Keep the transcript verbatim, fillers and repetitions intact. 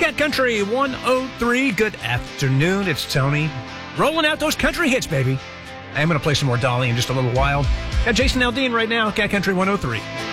Cat Country one oh three. Good afternoon. It's Tony. Rolling out those country hits, baby. I am going to play some more Dolly in just a little while. Got Jason Aldean right now, Cat Country one oh three.